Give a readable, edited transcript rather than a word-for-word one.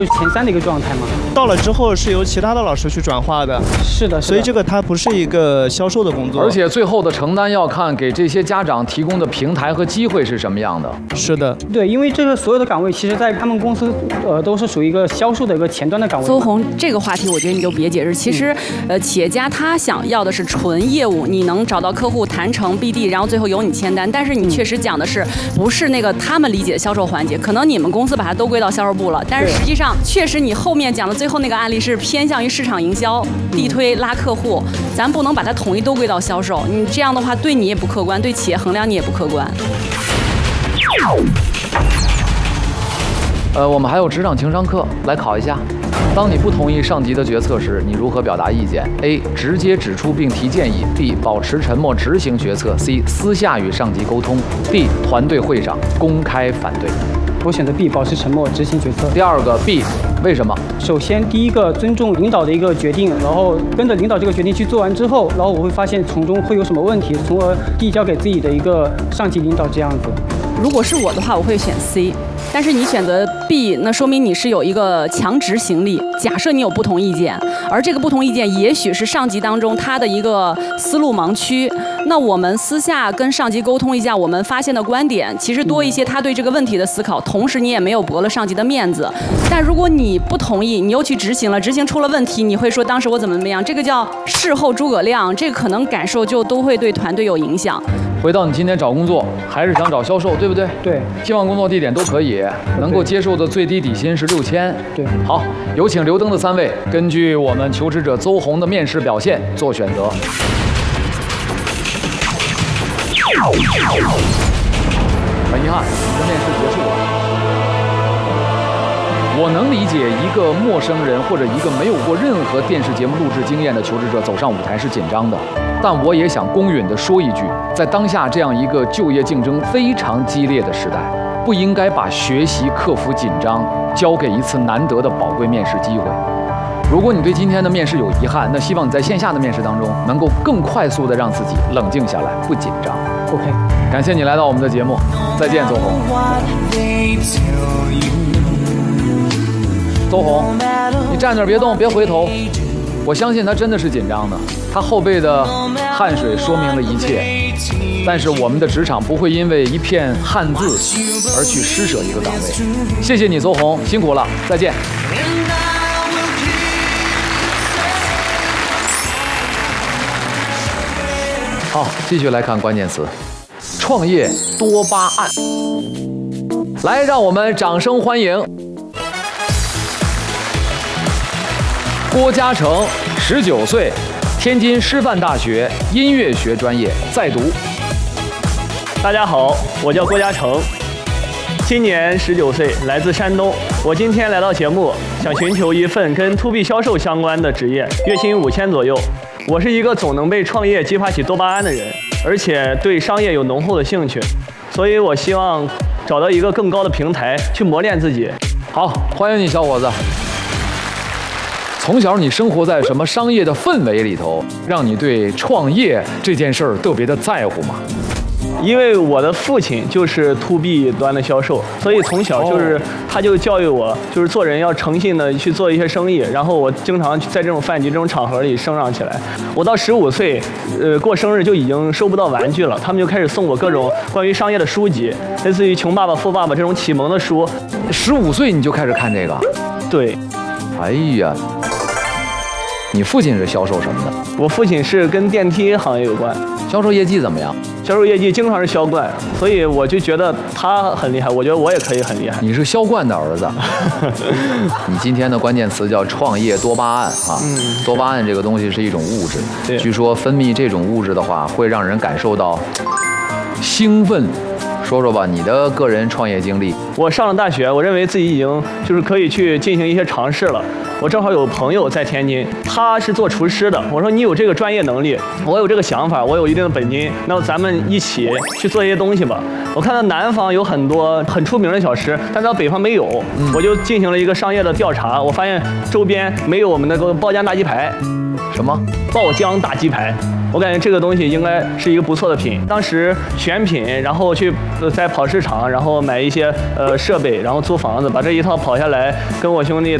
前3的一个状态嘛。 到了之后是由其他的老师去转化的。 是的， 所以这个它不是一个销售的工作。 而且最后的承担要看给这些家长提供的平台和机会是什么样的。 是的， 对，因为这个所有的岗位，其实在他们公司都是属于一个销售的一个前端的岗位。 邹红，这个话题我觉得你就别解释。其实，企业家他想要的是纯业务，你能找到客户谈成 BD， 然后最后由你签单。但是你确实讲的是不是那个他们理解的销售环节？可能你们公司把它都归到销售部了，但是实际上确实你后面讲的最后那个案例是偏向于市场营销、地推拉客户，咱不能把它统一都归到销售。你这样的话对你也不客观，对企业衡量你也不客观。 我们还有职场情商课来考一下。当你不同意上级的决策时，你如何表达意见 ？A. 直接指出并提建议 ；B. 保持沉默执行决策 ；C. 私下与上级沟通 ；D. 团队会上公开反对。 我选择 B， 保持沉默，执行决策。 第二个 B， 为什么？ 首先，第一个尊重领导的一个决定，然后跟着领导这个决定去做完之后，然后我会发现从中会有什么问题，从而递交给自己的一个上级领导这样子。 如果是我的话，我会选 C。但是你选择 B， 那说明你是有一个强执行力。假设你有不同意见，而这个不同意见也许是上级当中他的一个思路盲区，那我们私下跟上级沟通一下我们发现的观点，其实多一些他对这个问题的思考，同时你也没有驳了上级的面子。但如果你不同意，你又去执行了，执行出了问题，你会说当时我怎么样，这个叫事后诸葛亮，这个可能感受就都会对团队有影响。 回到你今天找工作，还是想找销售，对不对？ 对。 希望工作地点都可以，能够接受的最低底薪是6000。 对。 好，有请留灯的3位，根据我们求职者邹红的面试表现做选择。很遗憾，你的面试结束了。我能理解一个陌生人或者一个没有过任何电视节目录制经验的求职者走上舞台是紧张的，但我也想公允地说一句，在当下这样一个就业竞争非常激烈的时代，不应该把学习克服紧张交给一次难得的宝贵面试机会。如果你对今天的面试有遗憾，那希望你在线下的面试当中能够更快速地让自己冷静下来，不紧张。 OK， 感谢你来到我们的节目，再见，邹红。邹红，你站那儿别动，别回头。我相信他真的是紧张的，他后背的汗水说明了一切。但是我们的职场不会因为一片汉字而去施舍一个岗位。谢谢你，邹红，辛苦了，再见。好，继续来看关键词：创业多巴胺。来，让我们掌声欢迎郭嘉诚，19岁，天津师范大学音乐学专业在读。 大家好，我叫郭嘉诚，今年19岁，来自山东。我今天来到节目，想寻求一份跟 to B 销售相关的职业，月薪5000左右。我是一个总能被创业激发起多巴胺的人，而且对商业有浓厚的兴趣，所以我希望找到一个更高的平台去磨练自己。 好，欢迎你，小伙子。从小你生活在什么商业的氛围里头，让你对创业这件事儿特别的在乎吗？ 因为我的父亲就是 to B 端的销售，所以从小就是他就教育我，就是做人要诚信的去做一些生意。然后我经常在这种饭局、这种场合里生长起来。我到15岁，过生日就已经收不到玩具了，他们就开始送我各种关于商业的书籍，类似于《穷爸爸富爸爸》这种启蒙的书。 15岁你就开始看这个？ 对。 哎呀，你父亲是销售什么的？ 我父亲是跟电梯行业有关。 销售业绩怎么样？ 销售业绩经常是销冠，所以我就觉得他很厉害，我觉得我也可以很厉害。 你是销冠的儿子。你今天的关键词叫创业多巴胺啊。多巴胺这个东西是一种物质，据说分泌这种物质的话，会让人感受到兴奋。说说吧，你的个人创业经历。 我上了大学，我认为自己已经就是可以去进行一些尝试了。我正好有朋友在天津，他是做厨师的。我说你有这个专业能力，我有这个想法，我有一定的本金，那咱们一起去做一些东西吧。我看到南方有很多很出名的小吃，但到北方没有。我就进行了一个商业的调查，我发现周边没有我们那个爆浆大鸡排。 什么？ 爆浆大鸡排。我感觉这个东西应该是一个不错的品。当时选品，然后去在跑市场，然后买一些设备，然后租房子，把这一套跑下来，跟我兄弟